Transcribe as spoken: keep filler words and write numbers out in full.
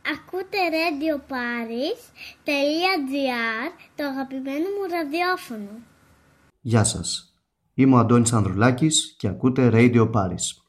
Ακούτε Radio Paris τελεία τζι άρ, το αγαπημένο μου ραδιόφωνο. Γεια σας. Είμαι ο Αντώνης Ανδρουλάκης και ακούτε Radio Paris.